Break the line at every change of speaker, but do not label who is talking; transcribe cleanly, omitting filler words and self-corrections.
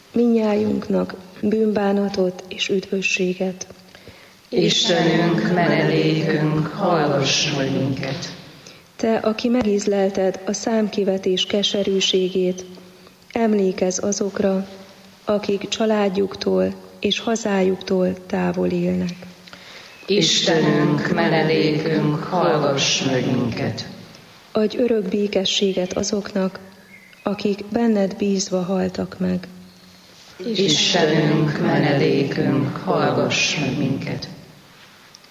mindnyájunknak bűnbánatot és üdvösséget.
Istenünk, menedékünk, hallgass meg minket!
Te, aki megízlelted a számkivetés keserűségét, emlékezz azokra, akik családjuktól és hazájuktól távol élnek.
Istenünk, menedékünk, hallgass meg minket!
Adj örök békességet azoknak, akik benned bízva haltak meg.
Istenünk, menedékünk, hallgass meg minket!